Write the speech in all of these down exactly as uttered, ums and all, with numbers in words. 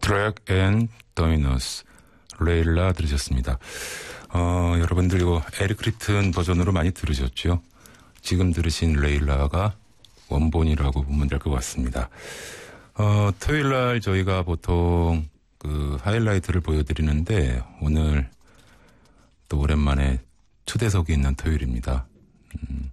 드랙 앤 더미너스 레일라 들으셨습니다. 어, 여러분들 이거 에릭 크립튼 버전으로 많이 들으셨죠? 지금 들으신 레일라가 원본이라고 보면 될 것 같습니다. 어, 토요일 날 저희가 보통 그 하이라이트를 보여드리는데 오늘 또 오랜만에 초대석이 있는 토요일입니다. 음,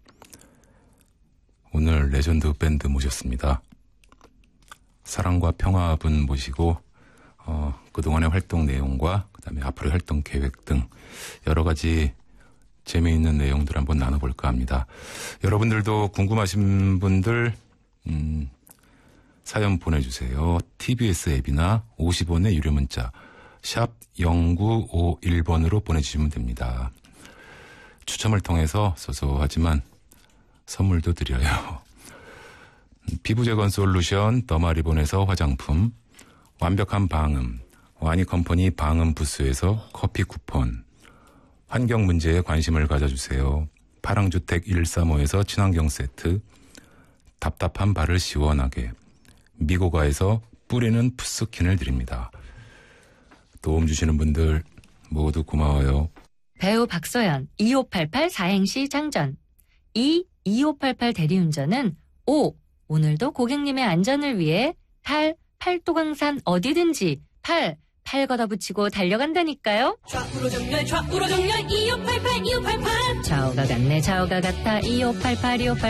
오늘 레전드 밴드 모셨습니다. 사랑과 평화분 모시고 어, 그동안의 활동 내용과 그다음에 앞으로의 활동 계획 등 여러 가지 재미있는 내용들 한번 나눠볼까 합니다. 여러분들도 궁금하신 분들 음, 사연 보내주세요. 티비에스 앱이나 오십 원의 유료 문자 샵 공구오일 번으로 보내주시면 됩니다. 추첨을 통해서 소소하지만 선물도 드려요. 피부재건 솔루션 더마리본에서 화장품, 완벽한 방음, 와니컴퍼니 방음 부스에서 커피 쿠폰, 환경 문제에 관심을 가져주세요. 파랑주택 백삼십오에서 친환경 세트, 답답한 발을 시원하게, 미고가에서 뿌리는 푸스킨을 드립니다. 도움 주시는 분들 모두 고마워요. 배우 박서연 이오팔팔 사행시 장전. 이 이오팔팔 대리운전은 오 오늘도 고객님의 안전을 위해 팔 팔도강산 어디든지 팔 팔 걷어붙이고 달려간다니까요. 좌우로 정렬 좌우로 정렬 이오팔팔 이오팔팔 좌우가 같네 좌우가 같아 이오팔팔 이오팔팔